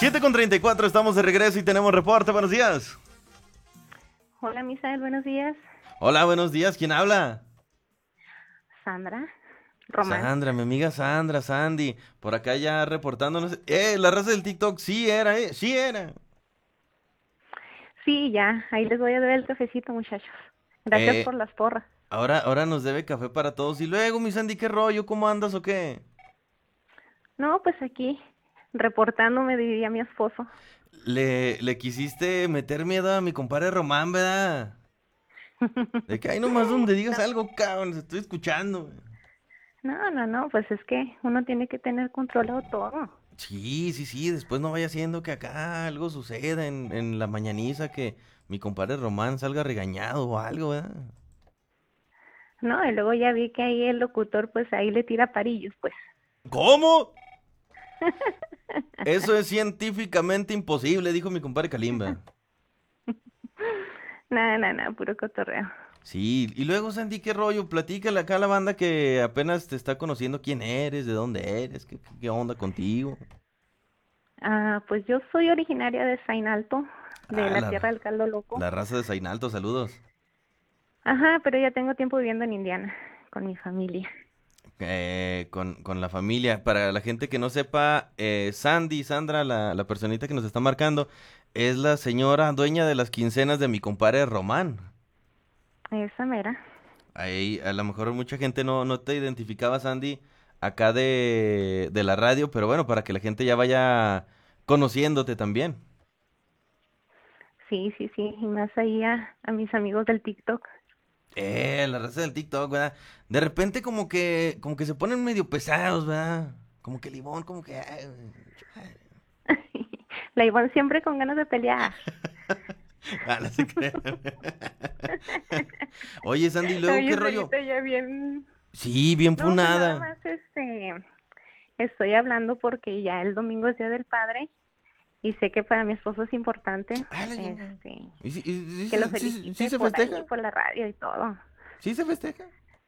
7:34, estamos de regreso y tenemos reporte. Buenos días. Hola, Misael, buenos días. Hola, buenos días. ¿Quién habla? Sandra, Román. Sandra, mi amiga Sandra, Sandy. Por acá ya reportándonos. La raza del TikTok sí era, sí era. Sí, ya, ahí les voy a dar el cafecito, muchachos. Gracias por las porras. Ahora nos debe café para todos. Y luego, mi Sandy, ¿qué rollo? ¿Cómo andas o qué? No, pues aquí, reportándome, diría mi esposo. Le quisiste meter miedo a mi compadre Román, ¿verdad? De que hay nomás donde digas algo, cabrón, se estoy escuchando. No, pues es que uno tiene que tener controlado todo. Sí, después no vaya siendo que acá algo suceda en la mañaniza, que mi compadre Román salga regañado o algo, ¿verdad? No, y luego ya vi que ahí el locutor, pues ahí le tira parillos, pues. ¿Cómo? Eso es científicamente imposible, dijo mi compadre Kalimba. No, puro cotorreo. Sí, y luego Sandy, ¿qué rollo? Platícale acá a la banda que apenas te está conociendo quién eres, de dónde eres, qué onda contigo. Pues yo soy originaria de Zainalto, de Ah, la tierra del caldo loco. la raza de Zainalto, saludos. Ajá, pero ya tengo tiempo viviendo en Indiana con mi familia. Con la familia. Para la gente que no sepa, Sandra, la personita que nos está marcando, es la señora dueña de las quincenas de mi compadre Román. Esa mera. Ahí, a lo mejor mucha gente no te identificaba, Sandy, acá de la radio, pero bueno, para que la gente ya vaya conociéndote también. Sí, y más ahí a mis amigos del TikTok. La raza del TikTok, ¿verdad? De repente como que se ponen medio pesados, ¿verdad? Como que limón, como que... La Ivonne siempre con ganas de pelear. No se crean. Oye, Sandy, ¿luego Oye, qué rollo? ahorita ya bien. Sí, bien No, pues nada punada. más estoy hablando porque ya el domingo es Día del Padre y sé que para mi esposo es importante, ¿Y que lo sí felicite se por ahí, festeja? por la radio y todo. ¿Sí se festeja?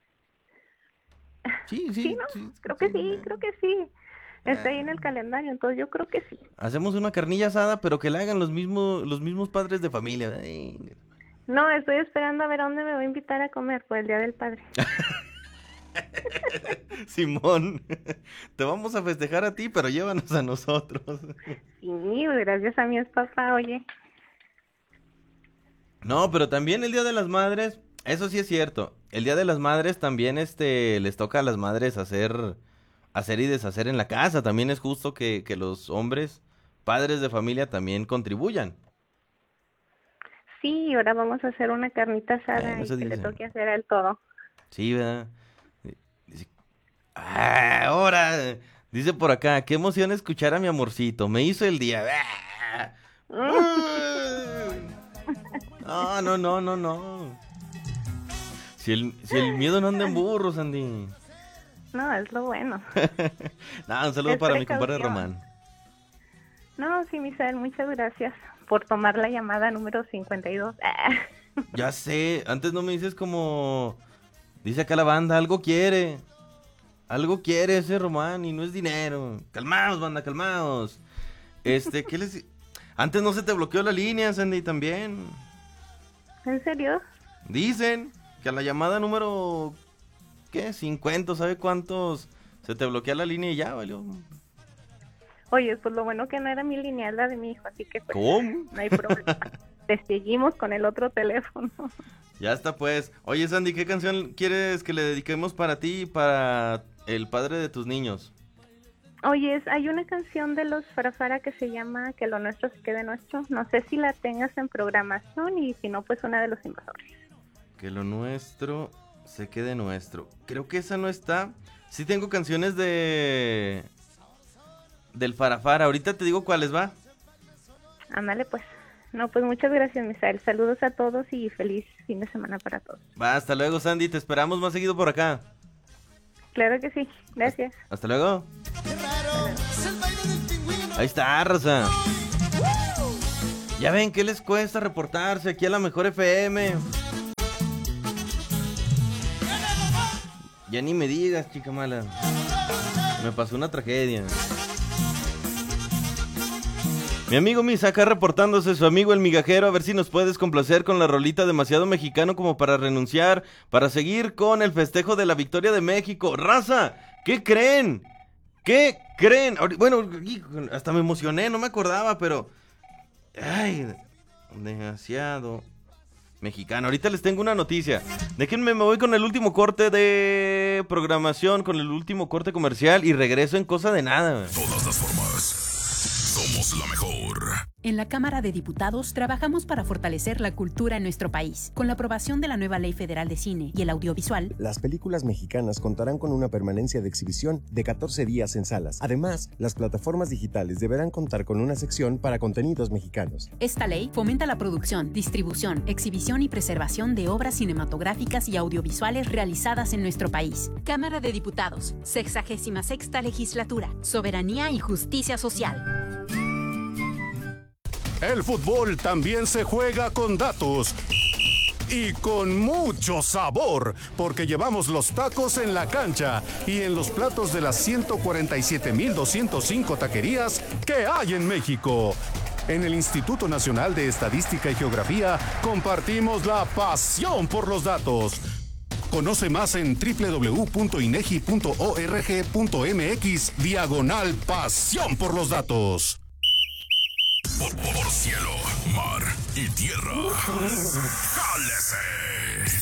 Sí, ¿no? Creo que sí. Está ahí en el Ah, calendario, entonces yo creo que sí. hacemos una carnilla asada, pero que la hagan los mismos padres de familia, ¿verdad? No, estoy esperando a ver a dónde me va a invitar a comer por el Día del Padre. Simón, te vamos a festejar a ti, pero llévanos a nosotros. Sí, gracias a mi papá, oye. No, pero también el Día de las Madres, eso sí es cierto. El Día de las Madres también les toca a las madres hacer y deshacer en la casa. También es justo que los hombres, padres de familia, también contribuyan. Sí, ahora vamos a hacer una carnita asada y Eso que le dicen. toque hacer el todo. Sí, ¿verdad? Dice, ahora, dice por acá, qué emoción escuchar a mi amorcito. Me hizo el día. No. Si el miedo no anda en burros, Andy. No, es lo bueno. Nada, un saludo Es para mi compadre precaución. Román. No, sí, Misael, muchas gracias por tomar la llamada número 52. Ya sé, antes no me dices como... Dice acá la banda, algo quiere. Algo quiere ese Román y no es dinero. Calmaos, banda, calmaos. ¿Qué les... Antes no se te bloqueó la línea, Sandy, también. ¿En serio? Dicen que a la llamada número... ¿Qué? 50, ¿sabe cuántos? Se te bloquea la línea y ya, valió. Oye, pues lo bueno que no era mi lineal, la de mi hijo, así que pues ¿Cómo? no hay problema. Te seguimos con el otro teléfono. Ya está, pues. Oye, Sandy, ¿qué canción quieres que le dediquemos para ti y para el padre de tus niños? Oye, hay una canción de los Farafara que se llama Que lo nuestro se quede nuestro. No sé si la tengas en programación y si no, pues una de los invasores. Que lo nuestro se quede nuestro. Creo que esa no está. Sí tengo canciones del Farafara. Ahorita te digo cuáles, va. Ándale, pues. No, pues muchas gracias, Misael. Saludos a todos y feliz fin de semana para todos. Va, hasta luego, Sandy. Te esperamos más seguido por acá. Claro que sí. Gracias. Hasta luego. Ahí está, raza. Ya ven, ¿qué les cuesta reportarse aquí a la Mejor FM? Ya ni me digas, chica mala. Me pasó una tragedia. Mi amigo Misa acá reportándose, su amigo el migajero, a ver si nos puedes complacer con la rolita Demasiado Mexicano como para renunciar, para seguir con el festejo de la victoria de México. ¡Raza! ¿Qué creen? ¿Qué creen? Bueno, hasta me emocioné, no me acordaba, pero... Ay, demasiado mexicano. Ahorita les tengo una noticia. Déjenme, me voy con el último corte de programación, con el último corte comercial y regreso en cosa de nada. Todas las formas. Somos la mejor. En la Cámara de Diputados trabajamos para fortalecer la cultura en nuestro país. Con la aprobación de la nueva Ley Federal de Cine y el Audiovisual, las películas mexicanas contarán con una permanencia de exhibición de 14 días en salas. Además, las plataformas digitales deberán contar con una sección para contenidos mexicanos. Esta ley fomenta la producción, distribución, exhibición y preservación de obras cinematográficas y audiovisuales realizadas en nuestro país. Cámara de Diputados, 66ª Legislatura, Soberanía y Justicia Social. El fútbol también se juega con datos y con mucho sabor, porque llevamos los tacos en la cancha y en los platos de las 147,205 taquerías que hay en México. En el Instituto Nacional de Estadística y Geografía compartimos la pasión por los datos. Conoce más en www.inegi.org.mx/pasión por los datos. Por cielo, mar y tierra. ¡Jálese!